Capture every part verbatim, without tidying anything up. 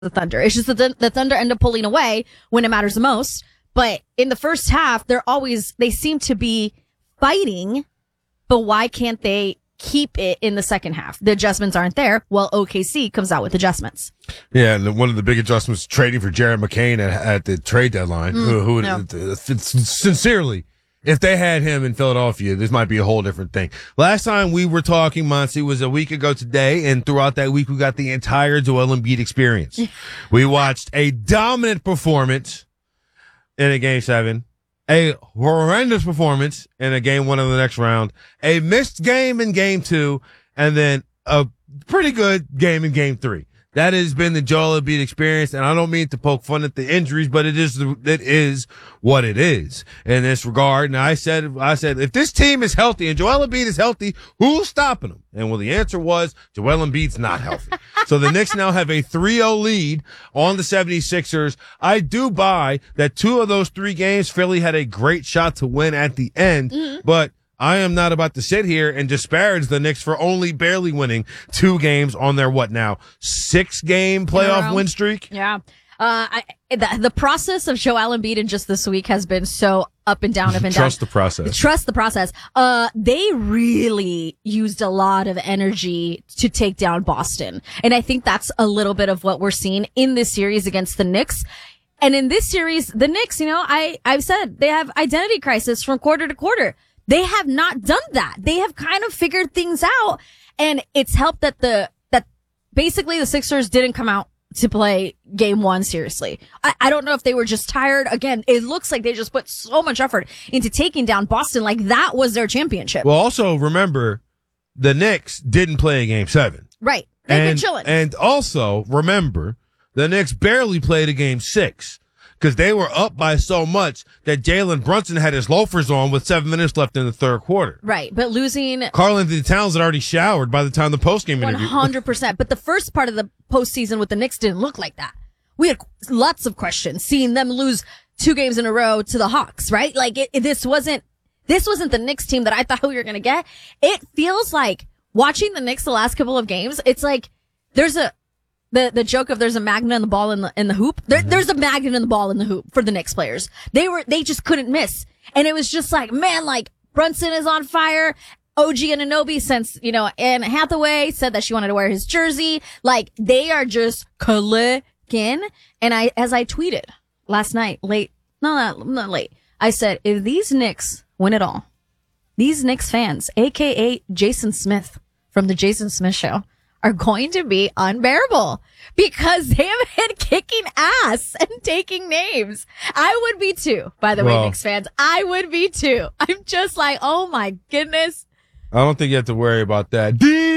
the Thunder. It's just that the, the Thunder end up pulling away when it matters the most. But in the first half, they're always, they seem to be fighting, but why can't they keep it in the second half? The adjustments aren't there. Well, O K C comes out with adjustments. Yeah, and one of the big adjustments, trading for Jared McCain at, at the trade deadline, mm, who, who no. uh, sincerely, if they had him in Philadelphia, this might be a whole different thing. Last time we were talking, Monty, was a week ago today, and throughout that week, we got the entire Joel Embiid experience. We watched a dominant performance in a game seven, a horrendous performance in a game one of the next round, a missed game in game two, and then a pretty good game in game three. That has been the Joel Embiid experience, and I don't mean to poke fun at the injuries, but it is it is what it is in this regard. And I said, I said, if this team is healthy and Joel Embiid is healthy, who's stopping him? And well, the answer was Joel Embiid's not healthy. So the Knicks now have a three oh lead on the seventy-sixers. I do buy that two of those three games, Philly had a great shot to win at the end, mm-hmm. but I am not about to sit here and disparage the Knicks for only barely winning two games on their, what now, six game playoff win streak? Yeah. Uh, I, the, the process of Joel Embiid in just this week has been so up and down, up and down. Trust the process. Trust the process. Uh, they really used a lot of energy to take down Boston. And I think that's a little bit of what we're seeing in this series against the Knicks. And in this series, the Knicks, you know, I, I've said they have identity crisis from quarter to quarter. They have not done that. They have kind of figured things out, and it's helped that the, that basically the Sixers didn't come out to play game one seriously. I, I don't know if they were just tired. Again, it looks like they just put so much effort into taking down Boston. Like that was their championship. Well, also remember the Knicks didn't play a game seven. Right. They've and, been chilling. And also remember the Knicks barely played a game six. Because they were up by so much that Jalen Brunson had his loafers on with seven minutes left in the third quarter. Right, but losing... Karl-Anthony Towns had already showered by the time the postgame interview. one hundred percent. But the first part of the postseason with the Knicks didn't look like that. We had lots of questions seeing them lose two games in a row to the Hawks, right? Like, it, it, this wasn't this wasn't the Knicks team that I thought we were going to get. It feels like watching the Knicks the last couple of games, it's like there's a... The, the joke of there's a magnet in the ball in the, in the hoop. There, there's a magnet in the ball in the hoop for the Knicks players. They were, they just couldn't miss. And it was just like, man, like Brunson is on fire. O G Anunoby, since, you know, Anne Hathaway said that she wanted to wear his jersey. Like they are just clicking. And I, as I tweeted last night, late, no, not, not late. I said, if these Knicks win it all, these Knicks fans, A K A Jason Smith from the Jason Smith Show, are going to be unbearable because they have been kicking ass and taking names. I would be too, by the well, way, Knicks fans. I would be too. I'm just like, oh my goodness. I don't think you have to worry about that.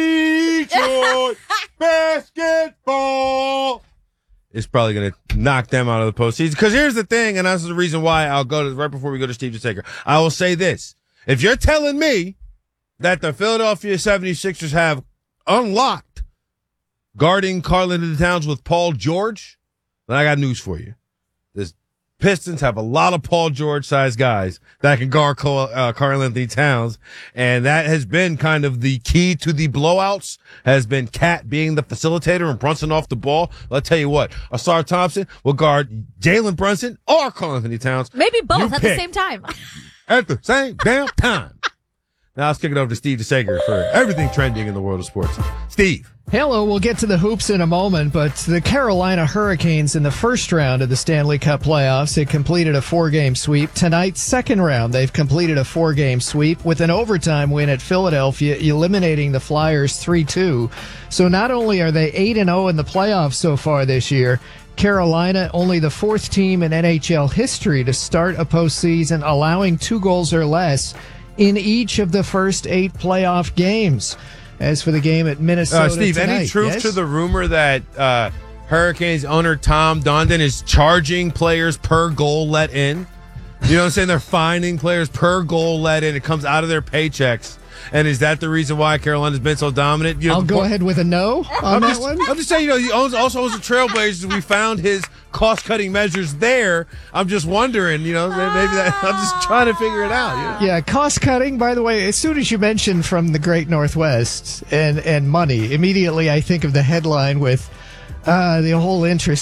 Detroit basketball is probably going to knock them out of the postseason. Because here's the thing, and that's the reason why I'll go to, right before we go to Steve DeSager, I will say this. If you're telling me that the Philadelphia seventy-sixers have unlocked guarding Karl-Anthony Towns with Paul George, then I got news for you. The Pistons have a lot of Paul George-sized guys that can guard uh, Karl-Anthony Towns, and that has been kind of the key to the blowouts, has been Cat being the facilitator and Brunson off the ball. I'll tell you what, Asar Thompson will guard Jalen Brunson or Karl-Anthony Towns. Maybe both you at pick. the same time. At the same damn time. Now let's kick it over to Steve DeSager for everything trending in the world of sports. Steve. Hello, we'll get to the hoops in a moment, but the Carolina Hurricanes in the first round of the Stanley Cup playoffs had completed a four-game sweep. Tonight's second round, they've completed a four-game sweep with an overtime win at Philadelphia, eliminating the Flyers three two. So not only are they eight and oh in the playoffs so far this year, Carolina, only the fourth team in N H L history to start a postseason allowing two goals or less in each of the first eight playoff games. As for the game at Minnesota uh, Steve, tonight, any truth yes? to the rumor that uh, Hurricanes owner Tom Dundon is charging players per goal let in? You know what I'm saying? They're fining players per goal let in. It comes out of their paychecks. And is that the reason why Carolina's been so dominant? You know, I'll go before, ahead with a no on I'm that just, one. I'm just saying, you know, he owns, also owns the Trailblazers. We found his cost-cutting measures there. I'm just wondering, you know, maybe that, I'm just trying to figure it out. You know? Yeah, cost-cutting, by the way, as soon as you mentioned from the Great Northwest and, and money, immediately I think of the headline with Uh, the whole interest